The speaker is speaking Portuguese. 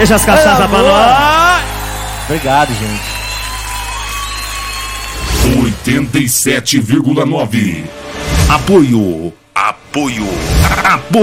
Deixa as cachaças pra nós. Obrigado, gente. 87,9. Apoio.